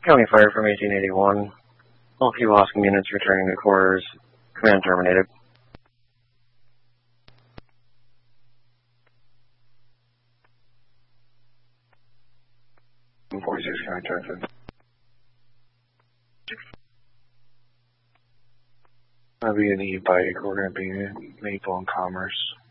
County Fire from 1881. All key Boston units returning to quarters. Command terminated. 46 County Charter. I'll be an E bike. We're going to be Maple and Commerce.